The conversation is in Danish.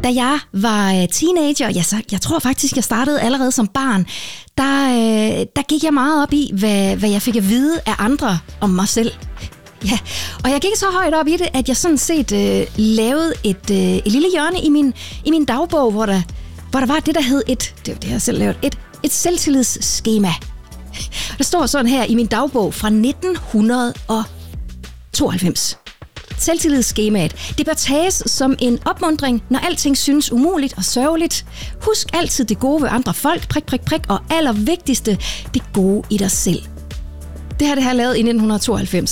Da jeg var teenager, jeg tror faktisk, jeg startede allerede som barn, der gik jeg meget op i, hvad jeg fik at vide af andre om mig selv. Ja, og jeg gik så højt op i det, at jeg sådan set lavede et lille hjørne i min dagbog, hvor der var det, der hed det var det, jeg selv lavede, et selvtillidsskema. Der står sådan her i min dagbog fra 1992. Selvtillidsskemaet. Det bør tages som en opmuntring, når alting synes umuligt og sørgeligt. Husk altid det gode ved andre folk, prik, og allervigtigste, det gode i dig selv. Det har jeg lavet i 1992.